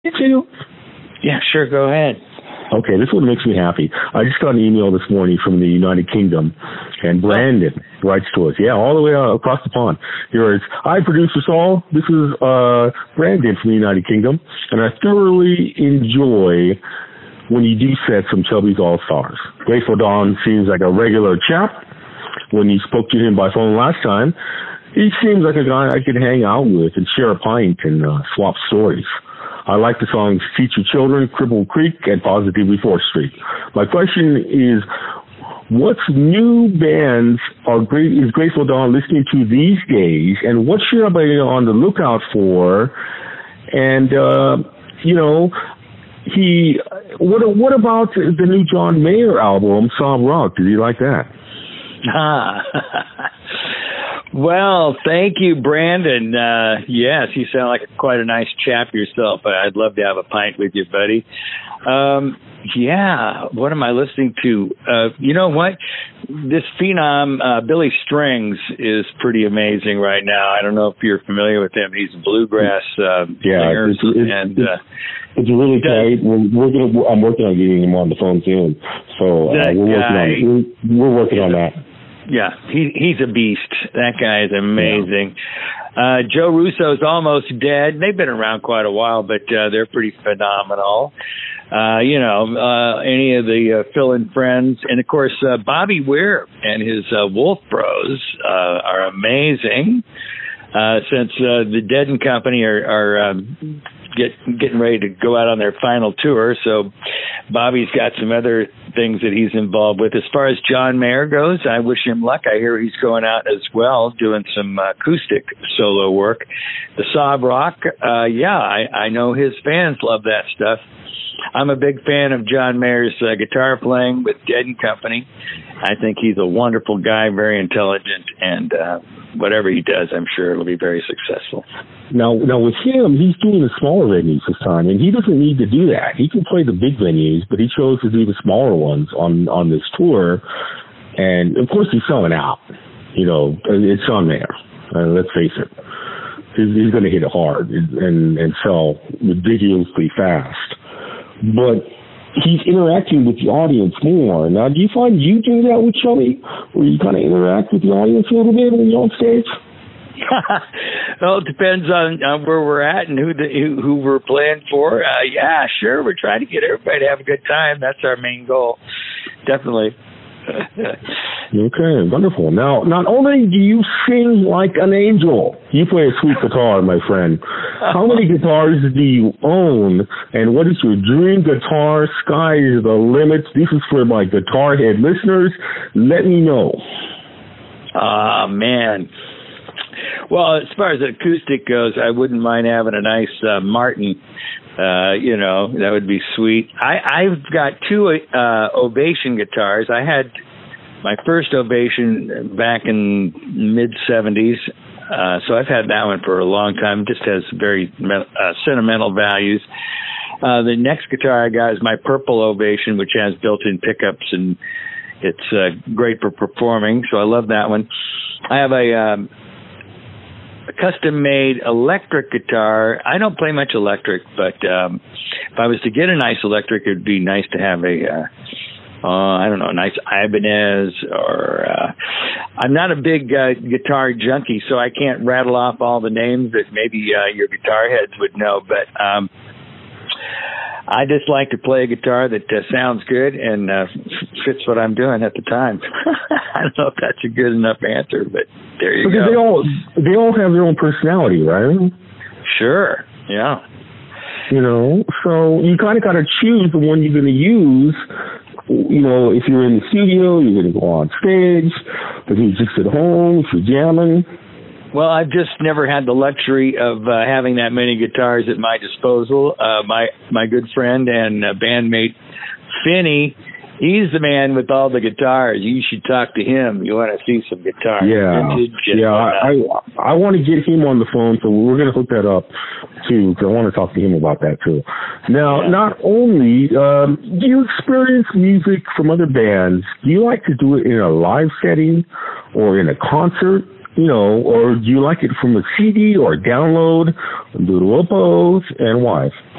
Too. Yeah, sure. Go ahead. Okay, this one makes me happy. I just got an email this morning from the United Kingdom, and Brandon writes to us. Yeah, all the way across the pond. Here it's, hi, producer Saul. This is Brandon from the United Kingdom, and I thoroughly enjoy when you do set some Chubby's All-Stars. Grateful Dawn seems like a regular chap. When you spoke to him by phone last time, he seems like a guy I could hang out with and share a pint and swap stories. I like the songs Teach Your Children, Cripple Creek, and Positively 4th Street. My question is, what new bands is Grateful Dawn listening to these days, and what should I be on the lookout for? And, what about the new John Mayer album, Sob Rock? Did you like that? Well, thank you, Brandon. Yes, you sound like quite a nice chap yourself. I'd love to have a pint with you, buddy. Yeah, what am I listening to? You know what? This phenom, Billy Strings, is pretty amazing right now. I don't know if you're familiar with him. He's a bluegrass singer. It's really tight. I'm working on getting him on the phone soon. So we're working on that. Yeah, he's a beast. That guy is amazing. Yeah. Joe Russo's Almost Dead. They've been around quite a while, but they're pretty phenomenal. Any of the Phil and Friends. And, of course, Bobby Weir and his Wolf Bros are amazing. Since the Dead and Company are getting ready to go out on their final tour, so Bobby's got some other things that he's involved with. As far as John Mayer goes, I wish him luck. I hear he's going out as well, doing some acoustic solo work. The Sob Rock, I know his fans love that stuff. I'm a big fan of John Mayer's guitar playing with Dead and Company. I think he's a wonderful guy, very intelligent, and whatever he does, I'm sure it'll be very successful. Now with him, he's doing the smaller venues this time, and he doesn't need to do that. He can play the big venues, but he chose to do the smaller ones on this tour. And of course, he's selling out. It's on there. Let's face it. He's going to hit it hard and sell ridiculously fast. But he's interacting with the audience more. Now, do you find you do that with Chubby, where you kind of interact with the audience a little bit when you're on stage? Well, it depends on where we're at and who we're playing for. Yeah, sure. We're trying to get everybody to have a good time. That's our main goal. Definitely. Okay, wonderful. Now, not only do you sing like an angel, you play a sweet guitar, my friend. How many guitars do you own, and what is your dream guitar? Sky is the limit. This is for my guitar head listeners. Let me know. Man. Well, as far as acoustic goes, I wouldn't mind having a nice Martin. That would be sweet. I've got two Ovation guitars. I had my first Ovation back in mid-'70s, so I've had that one for a long time. It just has very sentimental values. The next guitar I got is my Purple Ovation, which has built-in pickups, and it's great for performing, so I love that one. I have a custom-made electric guitar. I don't play much electric, but if I was to get a nice electric, it would be nice to have a nice Ibanez, or I'm not a big guitar junkie, so I can't rattle off all the names that maybe your guitar heads would know, but I just like to play a guitar that sounds good and fits what I'm doing at the time. I don't know if that's a good enough answer, but there you go. They all have their own personality, right? Sure, yeah. So you kind of got to choose the one you're going to use. If you're in the studio, you're going to go on stage. If you're just at home, if you're jamming. Well, I've just never had the luxury of having that many guitars at my disposal. My good friend and bandmate, Finney, he's the man with all the guitars. You should talk to him. You want to see some guitars. I want to get him on the phone, so we're going to hook that up, too, because I want to talk to him about that, too. Now, not only do you experience music from other bands, do you like to do it in a live setting or in a concert? Or do you like it from a CD or a download? Do a little both, and why?